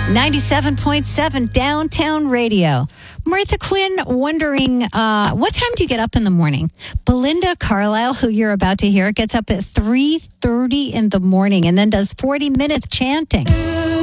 97.7 Downtown Radio. Martha Quinn wondering, what time do you get up in the morning? Belinda Carlisle, who you're about to hear, gets up at 3:30 in the morning and then does 40 minutes chanting.